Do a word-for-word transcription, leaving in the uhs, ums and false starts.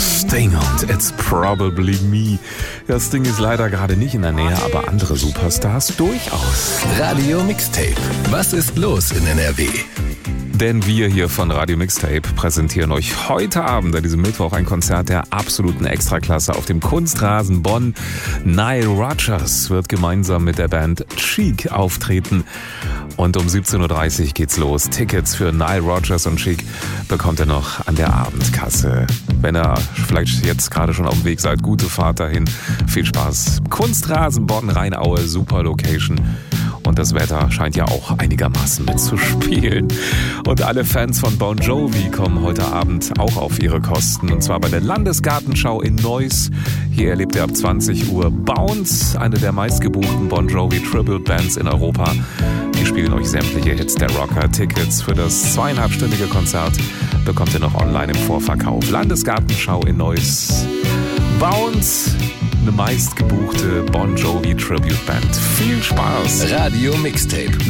Sting und It's Probably Me. Ja, Sting ist leider gerade nicht in der Nähe, aber andere Superstars durchaus. Radio Mixtape. Was ist los in N R W? Denn wir hier von Radio Mixtape präsentieren euch heute Abend an diesem Mittwoch ein Konzert der absoluten Extraklasse auf dem Kunstrasen Bonn. Nile Rodgers wird gemeinsam mit der Band Chic auftreten. Und um siebzehn Uhr dreißig geht's los. Tickets für Nile Rodgers und Chic bekommt ihr noch an der Abendkasse. Wenn ihr vielleicht jetzt gerade schon auf dem Weg seid, gute Fahrt dahin. Viel Spaß. Kunstrasen Bonn, Rheinaue, super Location. Und das Wetter scheint ja auch einigermaßen mitzuspielen. Und alle Fans von Bon Jovi kommen heute Abend auch auf ihre Kosten. Und zwar bei der Landesgartenschau in Neuss. Hier erlebt ihr ab zwanzig Uhr Bounce, eine der meistgebuchten Bon Jovi Tribute Bands in Europa. Die spielen euch sämtliche Hits der Rocker. Tickets für das zweieinhalbstündige Konzert bekommt ihr noch online im Vorverkauf. Landesgartenschau in Neuss. Bounce, eine meistgebuchte Bon Jovi Tribute Band. Viel Spaß! Radio Mixtape.